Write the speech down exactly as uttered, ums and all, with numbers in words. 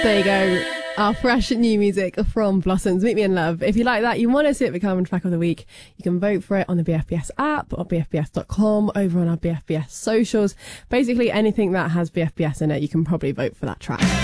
There you go. Our fresh new music from Blossoms, Meet Me in Love. If you like that, you want to see it become track of the week, you can vote for it on the B F B S app or B F B S dot com, over on our B F B S socials. Basically anything that has B F B S in it, you can probably vote for that track.